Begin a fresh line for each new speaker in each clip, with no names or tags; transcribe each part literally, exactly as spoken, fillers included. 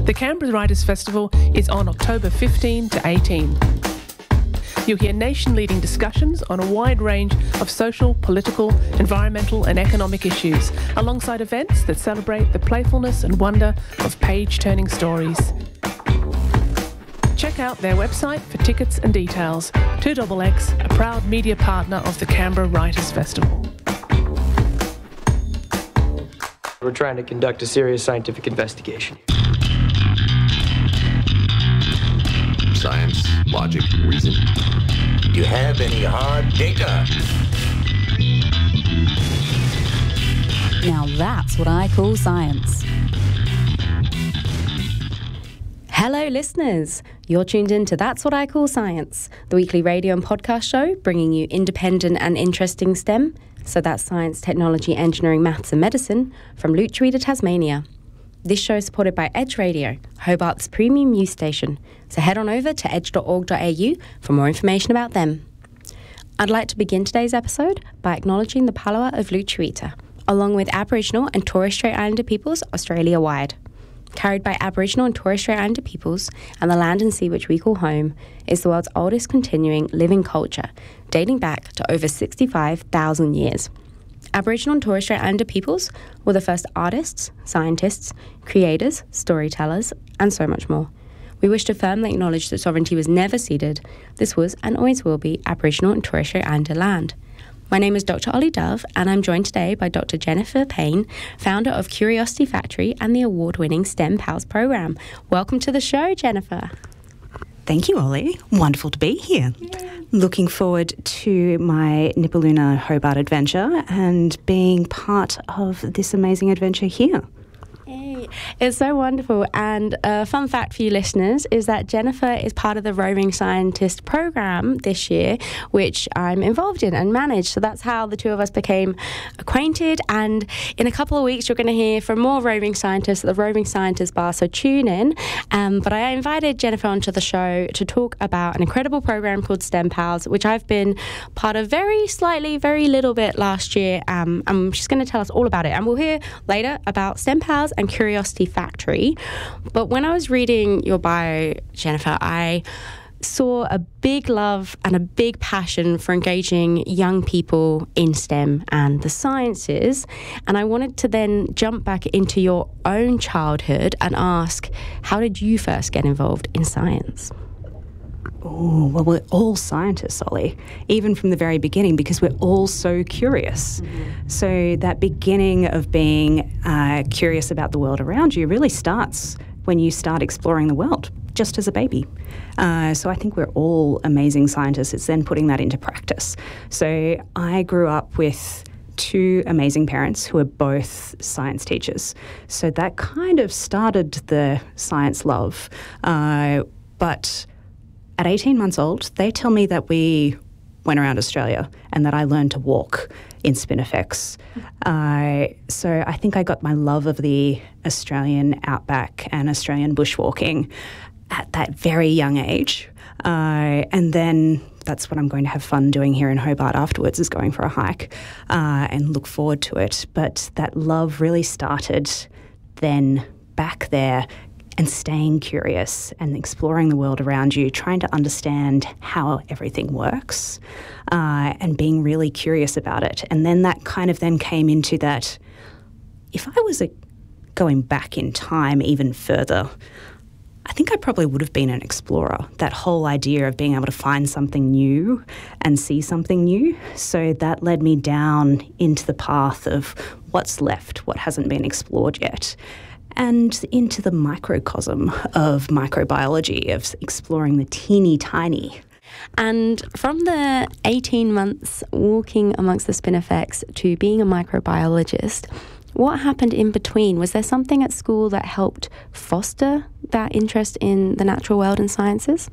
The Canberra Writers' Festival is on October fifteenth to eighteenth. You'll hear nation-leading discussions on a wide range of social, political, environmental and economic issues, alongside events that celebrate the playfulness and wonder of page-turning stories. Check out their website for tickets and details. two X X, a proud media partner of the Canberra Writers' Festival.
We're trying to conduct a serious scientific investigation.
Science, logic, reason.
Do you have any hard data?
Now that's what I call science. Hello listeners, you're tuned in to That's What I Call Science, the weekly radio and podcast show bringing you independent and interesting STEM, so that's science, technology, engineering, maths and medicine, from Lutruwita, Tasmania. This show is supported by Edge Radio, Hobart's premium news station, so head on over to edge dot org dot a u for more information about them. I'd like to begin today's episode by acknowledging the Palawa of Lutruwita, along with Aboriginal and Torres Strait Islander peoples Australia-wide. Carried by Aboriginal and Torres Strait Islander peoples and the land and sea which we call home, is the world's oldest continuing living culture, dating back to over sixty-five thousand years. Aboriginal and Torres Strait Islander peoples were the first artists, scientists, creators, storytellers, and so much more. We wish to firmly acknowledge that sovereignty was never ceded. This was and always will be Aboriginal and Torres Strait Islander land. My name is Doctor Ollie Dove, and I'm joined today by Doctor Jennifer Payne, founder of Curiosity Factory and the award-winning STEM Pals program. Welcome to the show, Jennifer.
Thank you, Ollie. Wonderful to be here. Yay. Looking forward to my Nipaluna Hobart adventure and being part of this amazing adventure here.
Hey, it's so wonderful. And a fun fact for you listeners is that Jennifer is part of the Roving Scientist program this year, which I'm involved in and manage. So that's how the two of us became acquainted. And in a couple of weeks, you're going to hear from more Roving Scientists at the Roving Scientist Bar. So tune in. Um, but I invited Jennifer onto the show to talk about an incredible program called STEM Pals, which I've been part of very slightly, very little bit last year. Um, and she's going to tell us all about it. And we'll hear later about STEM Pals and Curiosity Factory. But when I was reading your bio, Jennifer, I saw a big love and a big passion for engaging young people in STEM and the sciences. And I wanted to then jump back into your own childhood and ask, how did you first get involved in science?
Oh, well, we're all scientists, Ollie, even from the very beginning, because we're all so curious. Mm-hmm. So that beginning of being uh, curious about the world around you really starts when you start exploring the world, just as a baby. Uh, so I think we're all amazing scientists. It's then putting that into practice. So I grew up with two amazing parents who are both science teachers. So that kind of started the science love. Uh, but At eighteen months old, they tell me that we went around Australia and that I learned to walk in Spinifex. Uh, so I think I got my love of the Australian outback and Australian bushwalking at that very young age. Uh, and then that's what I'm going to have fun doing here in Hobart afterwards, is going for a hike uh, and look forward to it. But that love really started then back there, and staying curious and exploring the world around you, trying to understand how everything works uh, and being really curious about it. And then that kind of then came into that, if I was a, going back in time even further, I think I probably would have been an explorer. That whole idea of being able to find something new and see something new. So that led me down into the path of what's left, what hasn't been explored yet, and into the microcosm of microbiology, of exploring the teeny tiny.
And from the eighteen months walking amongst the Spinifex to being a microbiologist, what happened in between? Was there something at school that helped foster that interest in the natural world and sciences?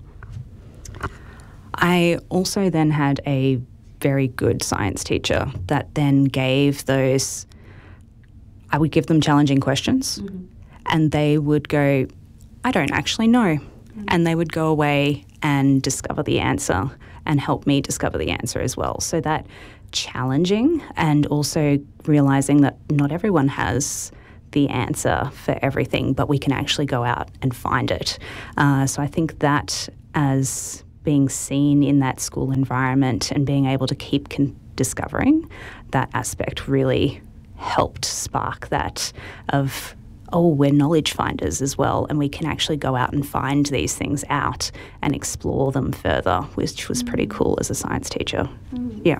I also then had a very good science teacher that then gave those, I would give them challenging questions. Mm-hmm. And they would go, I don't actually know. Mm-hmm. And they would go away and discover the answer and help me discover the answer as well. So that challenging and also realising that not everyone has the answer for everything, but we can actually go out and find it. Uh, so I think that as being seen in that school environment and being able to keep con- discovering that aspect really helped spark that of, oh, we're knowledge finders as well, and we can actually go out and find these things out and explore them further, which was pretty cool as a science teacher. Mm. Yeah.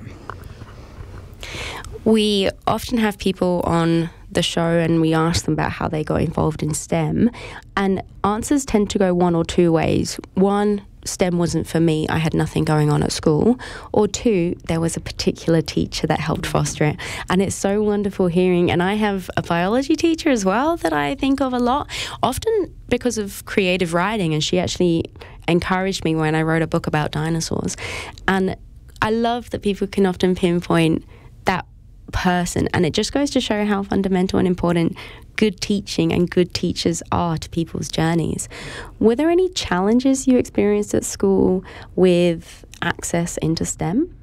We often have people on the show and we ask them about how they got involved in STEM, and answers tend to go one or two ways. One, STEM wasn't for me, I had nothing going on at school. Or two, there was a particular teacher that helped foster it. And it's so wonderful hearing, and I have a biology teacher as well that I think of a lot, often because of creative writing, and she actually encouraged me when I wrote a book about dinosaurs. And I love that people can often pinpoint that person, and it just goes to show how fundamental and important good teaching and good teachers are to people's journeys. Were there any challenges you experienced at school with access into STEM?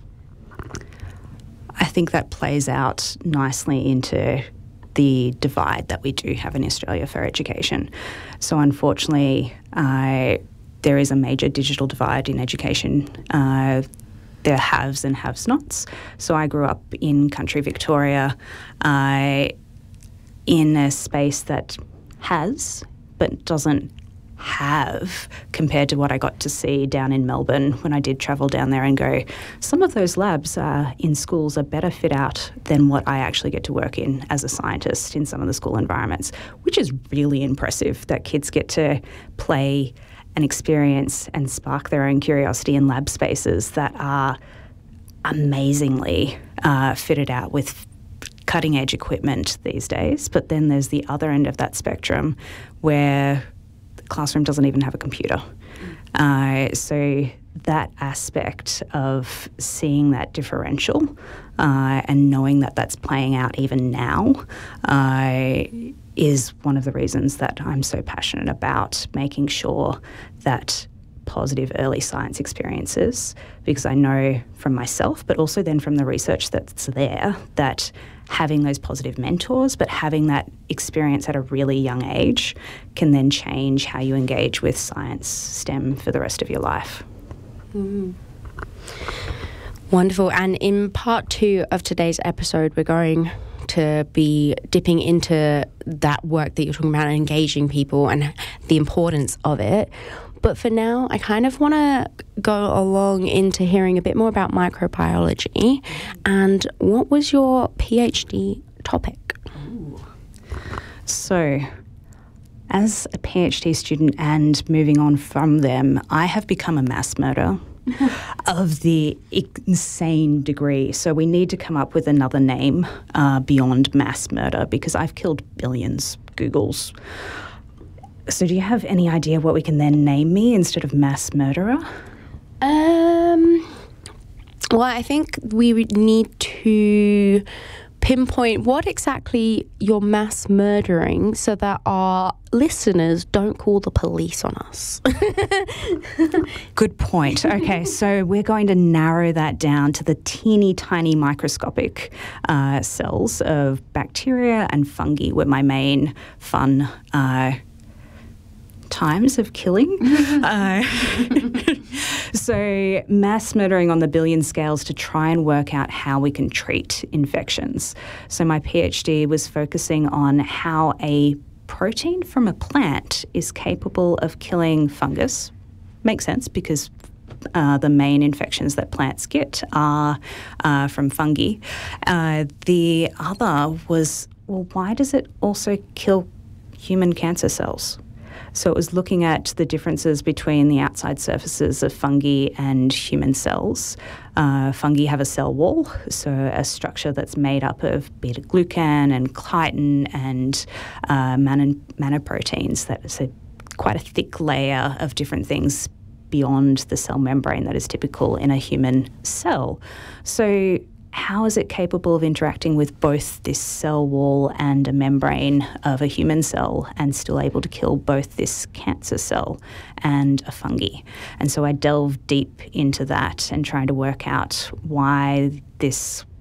I think that plays out nicely into the divide that we do have in Australia for education. So unfortunately, uh, there is a major digital divide in education. Uh, There are haves and have-nots. So I grew up in country Victoria uh, in a space that has but doesn't have compared to what I got to see down in Melbourne when I did travel down there and go, some of those labs uh, in schools are better fit out than what I actually get to work in as a scientist in some of the school environments, which is really impressive that kids get to play and experience and spark their own curiosity in lab spaces that are amazingly uh, fitted out with cutting-edge equipment these days. But then there's the other end of that spectrum where the classroom doesn't even have a computer. Uh, so that aspect of seeing that differential uh, and knowing that that's playing out even now uh, is one of the reasons that I'm so passionate about making sure that positive early science experiences, because I know from myself, but also then from the research that's there, that having those positive mentors, but having that experience at a really young age can then change how you engage with science, STEM for the rest of your life.
Mm. Wonderful. And in part two of today's episode, we're going to be dipping into that work that you're talking about and engaging people and the importance of it. But for now, I kind of want to go along into hearing a bit more about microbiology. And what was your PhD topic?
Ooh. So, as a PhD student and moving on from them, I have become a mass murderer of the insane degree. So we need to come up with another name uh, beyond mass murder, because I've killed billions. Googles. So do you have any idea what we can then name me instead of mass murderer?
Um. Well, I think we would need to pinpoint what exactly you're mass murdering so that our listeners don't call the police on us.
Good point. Okay, so we're going to narrow that down to the teeny tiny microscopic uh, cells of bacteria and fungi were my main fun uh, times of killing. uh, so mass murdering on the billion scales to try and work out how we can treat infections. So my PhD was focusing on how a protein from a plant is capable of killing fungus. Makes sense, because uh, the main infections that plants get are uh, from fungi. Uh, the other was, well, why does it also kill human cancer cells? So it was looking at the differences between the outside surfaces of fungi and human cells. Uh, fungi have a cell wall, so a structure that's made up of beta-glucan and chitin and uh, man- manoproteins. That's a, quite a thick layer of different things beyond the cell membrane that is typical in a human cell. So how is it capable of interacting with both this cell wall and a membrane of a human cell and still able to kill both this cancer cell and a fungi? And so I delved deep into that and trying to work out why this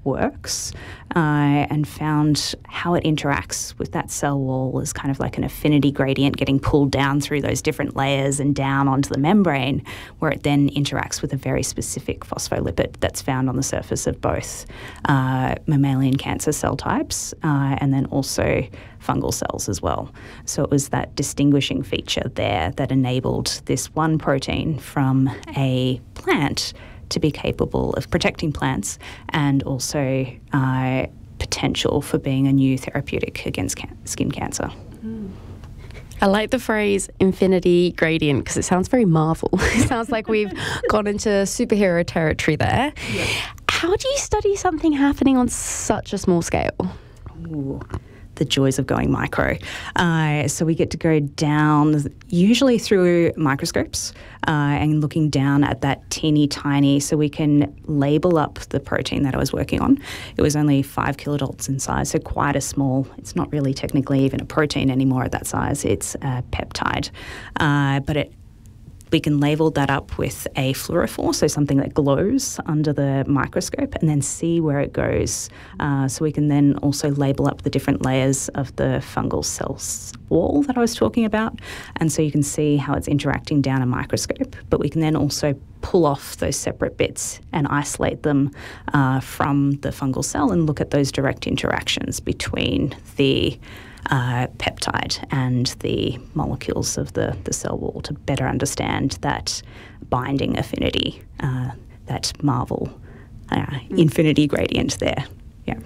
works uh, and found how it interacts with that cell wall as kind of like an affinity gradient getting pulled down through those different layers and down onto the membrane, where it then interacts with a very specific phospholipid that's found on the surface of both uh, mammalian cancer cell types uh, and then also fungal cells as well. So it was that distinguishing feature there that enabled this one protein from a plant to be capable of protecting plants and also uh, potential for being a new therapeutic against can- skin cancer.
Mm. I like the phrase infinity gradient because it sounds very Marvel. It sounds like we've gone into superhero territory there. Yeah. How do you study something happening on such a small scale?
Ooh. The joys of going micro. Uh, so we get to go down, usually through microscopes, uh, and looking down at that teeny tiny, so we can label up the protein that I was working on. It was only five kilodaltons in size, so quite a small, it's not really technically even a protein anymore at that size, it's a peptide. Uh, but it we can label that up with a fluorophore, so something that glows under the microscope, and then see where it goes. Uh, so we can then also label up the different layers of the fungal cell wall that I was talking about. And so you can see how it's interacting down a microscope. But we can then also pull off those separate bits and isolate them uh, from the fungal cell and look at those direct interactions between the Uh, peptide and the molecules of the, the cell wall to better understand that binding affinity, uh, that Marvel uh, mm. infinity gradient there. Yeah.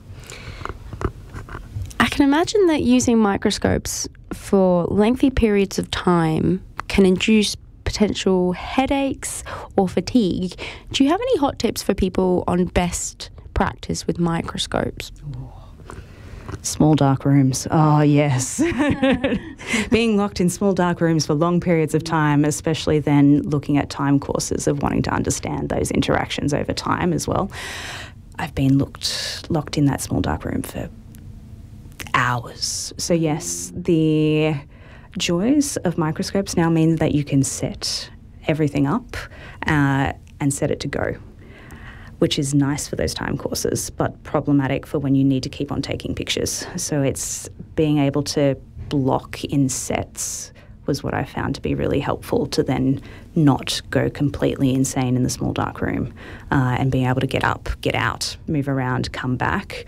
I can imagine that using microscopes for lengthy periods of time can induce potential headaches or fatigue. Do you have any hot tips for people on best practice with microscopes?
Small dark rooms. Oh, yes. Being locked in small dark rooms for long periods of time, especially then looking at time courses of wanting to understand those interactions over time as well. I've been looked, locked in that small dark room for hours. So, yes, the joys of microscopes now mean that you can set everything up uh, and set it to go, which is nice for those time courses, but problematic for when you need to keep on taking pictures. So it's being able to block in sets was what I found to be really helpful to then not go completely insane in the small dark room uh, and being able to get up, get out, move around, come back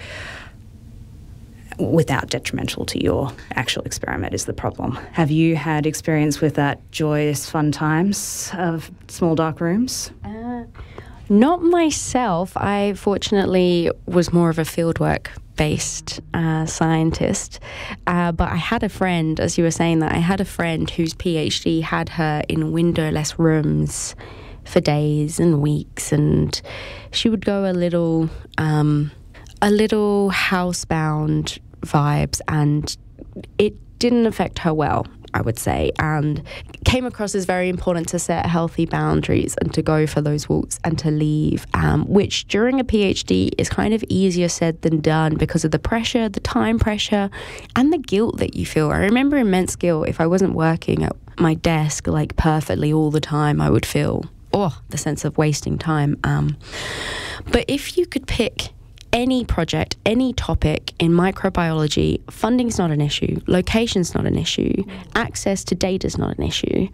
without detrimental to your actual experiment is the problem. Have you had experience with that joyous fun times of small dark rooms?
Uh, Not myself. I fortunately was more of a fieldwork-based uh, scientist, uh, but I had a friend, as you were saying that, I had a friend whose PhD had her in windowless rooms for days and weeks, and she would go a little, um, a little housebound vibes, and it didn't affect her well, I would say, and came across as very important to set healthy boundaries and to go for those walks and to leave, um, which during a PhD is kind of easier said than done because of the pressure, the time pressure, and the guilt that you feel. I remember immense guilt. If I wasn't working at my desk like perfectly all the time, I would feel, oh, the sense of wasting time. Um, but if you could pick any project, any topic in microbiology, funding's not an issue, location's not an issue, access to data's not an issue.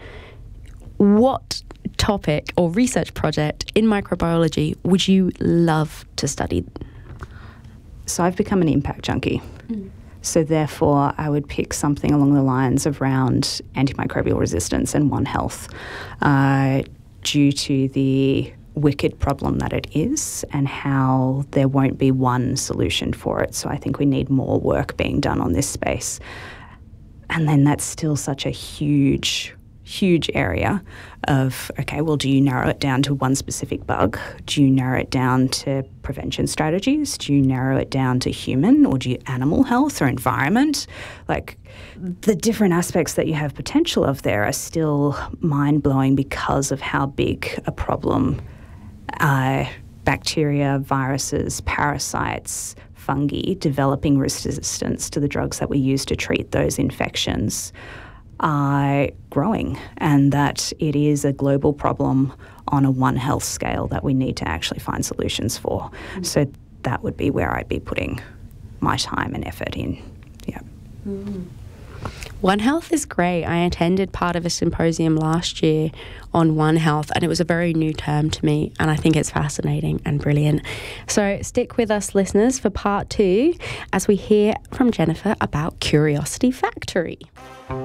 What topic or research project in microbiology would you love to study?
So I've become an impact junkie. Mm. So therefore, I would pick something along the lines of around antimicrobial resistance and One Health, uh, due to the wicked problem that it is and how there won't be one solution for it. So I think we need more work being done on this space. And then that's still such a huge, huge area of, okay, well, do you narrow it down to one specific bug? Do you narrow it down to prevention strategies? Do you narrow it down to human, or do you animal health or environment? Like, the different aspects that you have potential of there are still mind-blowing because of how big a problem Uh, bacteria, viruses, parasites, fungi developing resistance to the drugs that we use to treat those infections are growing, and that it is a global problem on a One Health scale that we need to actually find solutions for. Mm-hmm. So that would be where I'd be putting my time and effort in. Yeah.
Mm. One Health is great. I attended part of a symposium last year on One Health, and it was a very new term to me, and I think it's fascinating and brilliant. So stick with us, listeners, for part two as we hear from Jennifer about Curiosity Factory.